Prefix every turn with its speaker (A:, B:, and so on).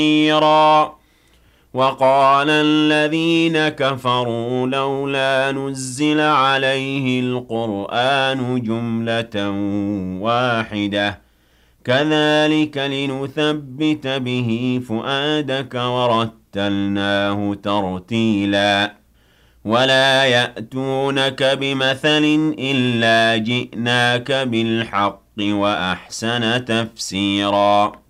A: تفسيرا وقال الذين كفروا لولا نزل عليه القرآن جملة واحدة كذلك لنثبت به فؤادك ورتلناه ترتيلا ولا يأتونك بمثل إلا جئناك بالحق وأحسن تفسيرا